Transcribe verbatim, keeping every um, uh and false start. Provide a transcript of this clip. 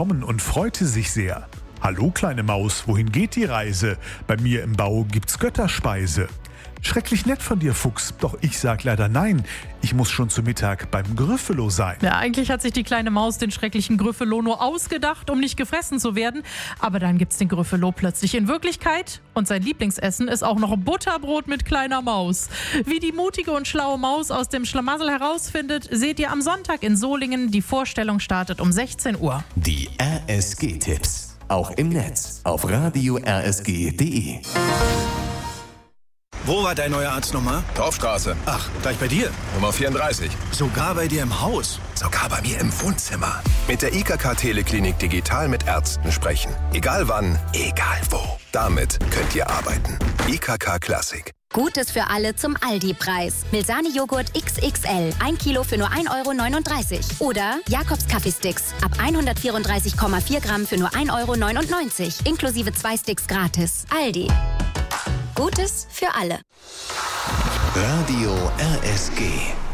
gekommen und freute sich sehr. »Hallo, kleine Maus, wohin geht die Reise? Bei mir im Bau gibt's Götterspeise.« »Schrecklich nett von dir, Fuchs, doch ich sag leider nein. Ich muss schon zu Mittag beim Gryffalo sein.« Ja, eigentlich hat sich die kleine Maus den schrecklichen Gryffalo nur ausgedacht, um nicht gefressen zu werden. Aber dann gibt's den Gryffalo plötzlich in Wirklichkeit. Und sein Lieblingsessen ist auch noch Butterbrot mit kleiner Maus. Wie die mutige und schlaue Maus aus dem Schlamassel herausfindet, seht ihr am Sonntag in Solingen. Die Vorstellung startet um sechzehn Uhr. Die R S G-Tipps. Auch im Netz auf radio r s g punkt d e. Wo war dein neuer Arztnummer? Dorfstraße. Ach, gleich bei dir. Nummer vierunddreißig. Sogar bei dir im Haus. Sogar bei mir im Wohnzimmer. Mit der I K K Teleklinik digital mit Ärzten sprechen. Egal wann, egal wo. Damit könnt ihr arbeiten. I K K Klassik. Gutes für alle zum Aldi-Preis. Milsani-Joghurt X X L. ein Kilo für nur ein Euro neununddreißig. Oder Jakobs Kaffeesticks. Ab hundertvierunddreißig Komma vier Gramm für nur ein Euro neunundneunzig. Inklusive zwei Sticks gratis. Aldi. Gutes für alle. Radio R S G.